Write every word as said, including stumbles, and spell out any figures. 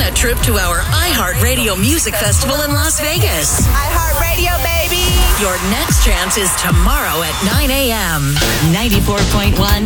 a trip to our iHeartRadio Music Festival in Las Vegas. iHeartRadio, baby. Your next chance is tomorrow at nine a.m. ninety-four point one